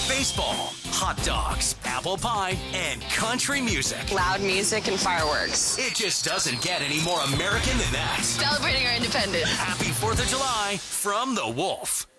baseball, hot dogs, apple pie, and country music. Loud music and fireworks. It just doesn't get any more American than that. Celebrating our independence. Happy 4th of July from The Wolf.